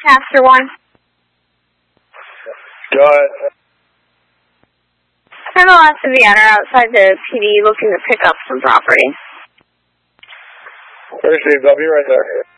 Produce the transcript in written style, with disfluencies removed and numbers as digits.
Lancaster 1. Go ahead. MLS and Vienna are outside the PD looking to pick up some property. Received. I'll be right there.